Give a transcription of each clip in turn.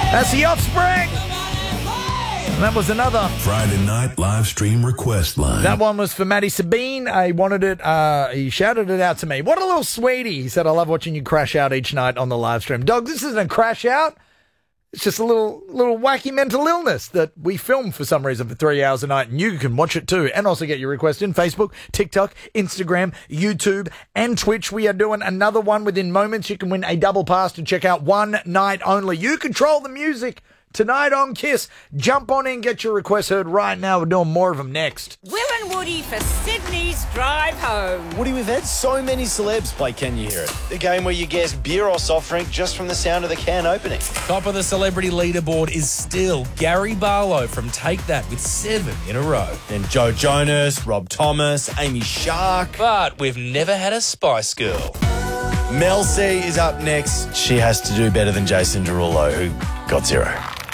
That's The Offspring. And that was another Friday night live stream request line. That one was for Matty Sabine. He wanted it. He shouted it out to me. What a little sweetie. He said, I love watching you crash out each night on the live stream. Dog, this isn't a crash out. It's just a little wacky mental illness that we film for some reason for 3 hours a night, and you can watch it too, and also get your request in Facebook, TikTok, Instagram, YouTube, and Twitch. We are doing another one within moments. You can win a double pass to check out One Night Only. You control the music tonight on Kiss. Jump on in, get your request heard right now. We're doing more of them next. Will and Woody for Sydney's drive home. Woody, we've had so many celebs play Can You Hear It? The game where you guess beer or soft drink just from the sound of the can opening. Top of the celebrity leaderboard is still Gary Barlow from Take That with 7 in a row. And Joe Jonas, Rob Thomas, Amy Shark. But we've never had a Spice Girl. Mel C is up next. She has to do better than Jason Derulo, who got 0.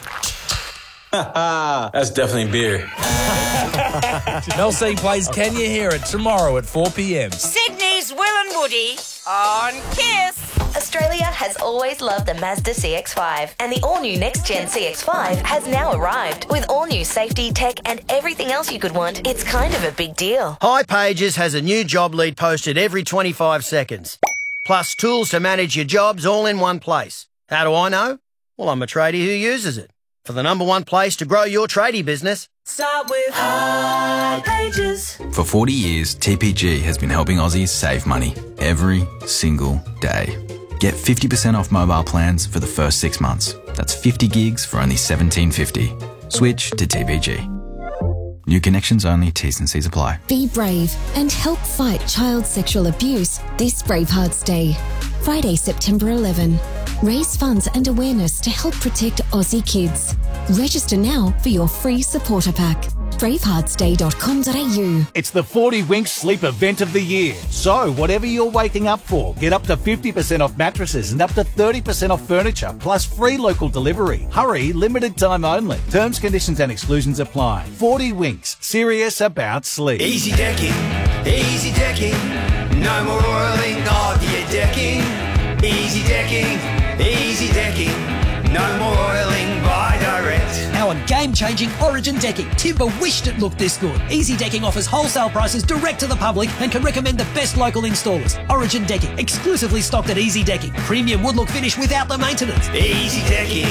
That's definitely beer. Mel C plays Can You Hear It tomorrow at 4 p.m. Sydney's Will and Woody on Kiss. Australia has always loved the Mazda CX-5, and the all-new next-gen CX-5 has now arrived. With all-new safety, tech, and everything else you could want, it's kind of a big deal. hipages has a new job lead posted every 25 seconds. Plus tools to manage your jobs all in one place. How do I know? Well, I'm a tradie who uses it. For the number one place to grow your tradie business, Start with hipages. For 40 years, TPG has been helping Aussies save money every single day. Get 50% off mobile plans for the first 6 months. That's 50 gigs for only $17.50. Switch to TPG. New connections only, T's and C's apply. Be brave and help fight child sexual abuse this Bravehearts Day. Friday, September 11. Raise funds and awareness to help protect Aussie kids. Register now for your free supporter pack. braveheartsday.com.au. It's the 40 Winks Sleep Event of the Year. So, whatever you're waking up for, get up to 50% off mattresses and up to 30% off furniture, plus free local delivery. Hurry, limited time only. Terms, conditions and exclusions apply. 40 Winks, serious about sleep. Easy decking, no more oiling of your decking. Easy decking, no more oiling by direct. Our game-changing Origin decking. Timber wished it looked this good. Easy Decking offers wholesale prices direct to the public and can recommend the best local installers. Origin Decking, exclusively stocked at Easy Decking. Premium wood-look finish without the maintenance. Easy decking,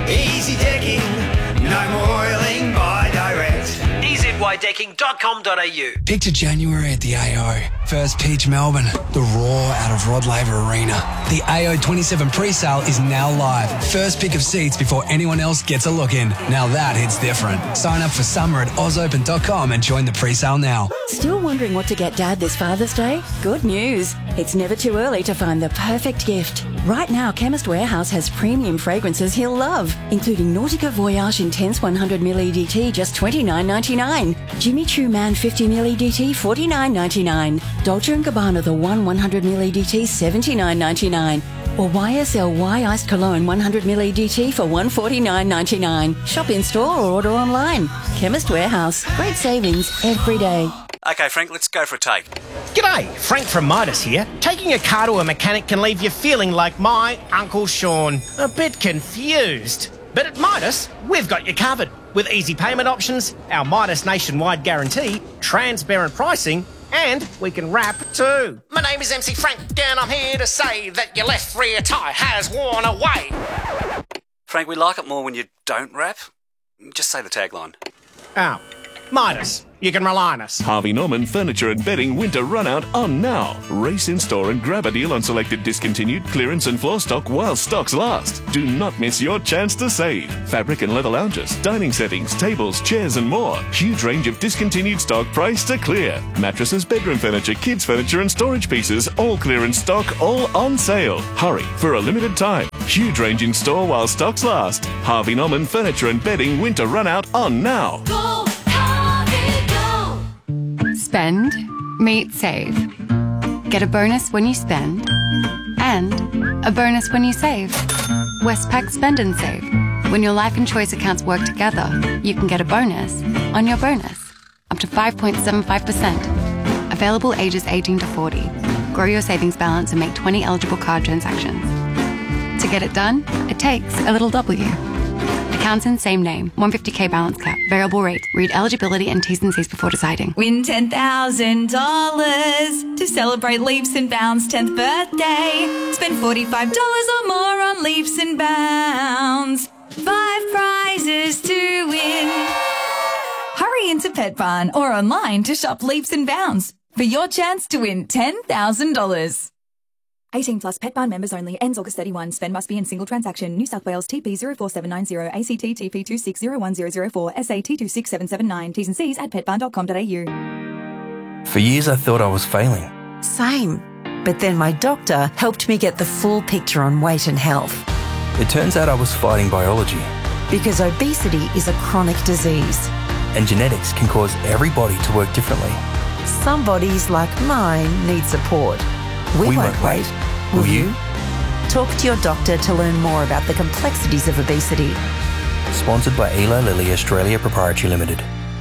no more oiling by direct. EZYdecking.com.au. Picture January at the AO. First pitch Melbourne. The roar out of Rod Laver Arena. The AO 27 pre-sale is now live. First pick of seats before anyone else gets a look in. Now that hits different. Sign up for summer at ausopen.com and join the pre-sale now. Still wondering what to get Dad this Father's Day? Good news. It's never too early to find the perfect gift. Right now, Chemist Warehouse has premium fragrances he'll love, including Nautica Voyage Intense 100ml EDT, just $29.99. Jimmy Choo Man 50ml EDT, $49.99. Dolce & Gabbana The One 100ml EDT, $79.99. Or YSL Iced Cologne 100ml EDT for $149.99. Shop in store or order online. Chemist Warehouse. Great savings every day. Okay, Frank, let's go for a take. G'day, Frank from Midas here. Taking a car to a mechanic can leave you feeling like my Uncle Sean, a bit confused. But at Midas, we've got you covered. With easy payment options, our Midas nationwide guarantee, transparent pricing, and we can wrap too. My name is MC Frank, and I'm here to say that your left rear tyre has worn away. Frank, we like it more when you don't rap. Just say the tagline. Oh, Midas. You can rely on us. Harvey Norman Furniture and Bedding Winter Runout on now. Race in store and grab a deal on selected discontinued, clearance and floor stock while stocks last. Do not miss your chance to save. Fabric and leather lounges, dining settings, tables, chairs and more. Huge range of discontinued stock priced to clear. Mattresses, bedroom furniture, kids furniture and storage pieces, all clearance stock, all on sale. Hurry for a limited time. Huge range in store while stocks last. Harvey Norman Furniture and Bedding Winter Runout on now. Go, Harvey, go! Spend, meet, save. Get a bonus when you spend and a bonus when you save. Westpac Spend and Save. When your life and choice accounts work together, you can get a bonus on your bonus, up to 5.75%. Available ages 18 to 40. Grow your savings balance and make 20 eligible card transactions. To get it done, it takes a little W. Townsend, same name. 150k balance cap. Variable rate. Read eligibility and T's and C's before deciding. Win $10,000 to celebrate Leaps and Bounds' 10th birthday. Spend $45 or more on Leaps and Bounds. 5 prizes to win. Hurry into Pet Barn or online to shop Leaps and Bounds for your chance to win $10,000. 18 plus Pet Barn members only. Ends August 31. Spend must be in single transaction. New South Wales TP 04790. ACT TP 2601004. SA T26779. T's and C's at petbarn.com.au. For years I thought I was failing. Same. But then my doctor helped me get the full picture on weight and health. It turns out I was fighting biology. Because obesity is a chronic disease. And genetics can cause every body to work differently. Some bodies, like mine, need support. We won't wait. Will you? Talk to your doctor to learn more about the complexities of obesity. Sponsored by Eli Lilly Australia Proprietary Limited.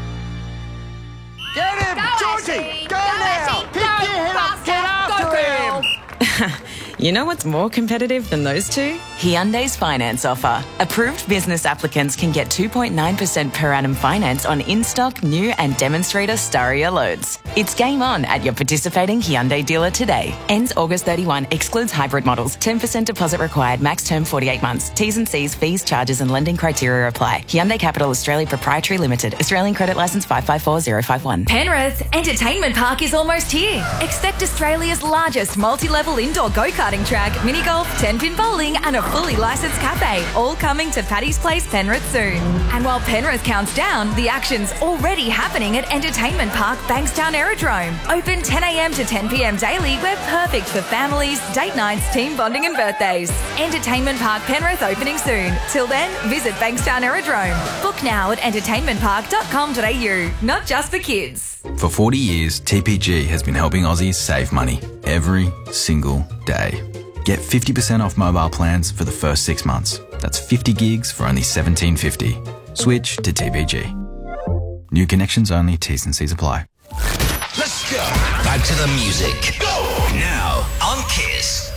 Get him! Georgie! Go now! Pick your head up! Get after him! You know what's more competitive than those two? Hyundai's finance offer. Approved business applicants can get 2.9% per annum finance on in-stock, new and demonstrator Staria loads. It's game on at your participating Hyundai dealer today. Ends August 31. Excludes hybrid models. 10% deposit required. Max term 48 months. T's and C's, fees, charges and lending criteria apply. Hyundai Capital Australia Proprietary Limited. Australian Credit Licence 554051. Penrith Entertainment Park is almost here. Expect Australia's largest multi-level indoor go-karting track, mini golf, 10-pin bowling and a fully licensed cafe, all coming to Paddy's Place, Penrith soon. And while Penrith counts down, the action's already happening at Entertainment Park Bankstown Aerodrome. Open 10 a.m. to 10 p.m. daily. We're perfect for families, date nights, team bonding and birthdays. Entertainment Park Penrith opening soon. Till then, visit Bankstown Aerodrome. Book now at entertainmentpark.com.au. Not just for kids. For 40 years, TPG has been helping Aussies save money every single day. Get 50% off mobile plans for the first 6 months. That's 50 gigs for only $17.50. Switch to TPG. New connections only. T's and C's apply. Let's go. Back to the music. Go. Now on Kiss.